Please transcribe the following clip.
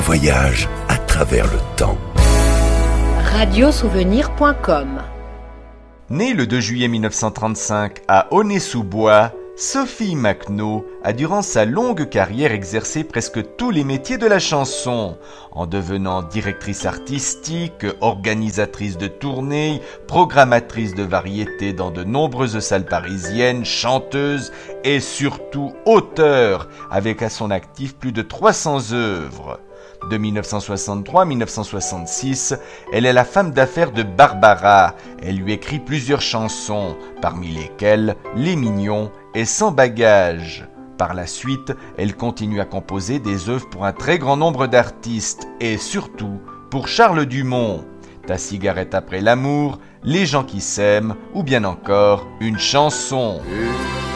voyage à travers le temps. Radiosouvenir.com. Née le 2 juillet 1935 à Aulnay-sous-Bois, Sophie Macno a durant sa longue carrière exercé presque tous les métiers de la chanson, en devenant directrice artistique, organisatrice de tournées, programmatrice de variétés dans de nombreuses salles parisiennes, chanteuse et surtout auteure, avec à son actif plus de 300 œuvres. De 1963 à 1966, elle est la femme d'affaires de Barbara. Elle lui écrit plusieurs chansons, parmi lesquelles Les Mignons et Sans bagages. Par la suite, elle continue à composer des œuvres pour un très grand nombre d'artistes et surtout pour Charles Dumont. Ta cigarette après l'amour, Les gens qui s'aiment ou bien encore Une chanson.